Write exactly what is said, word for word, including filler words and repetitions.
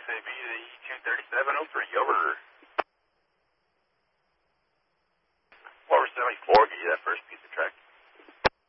A B to E two thirty-seven oh three, over. four seventy-four, give you that first piece of traffic.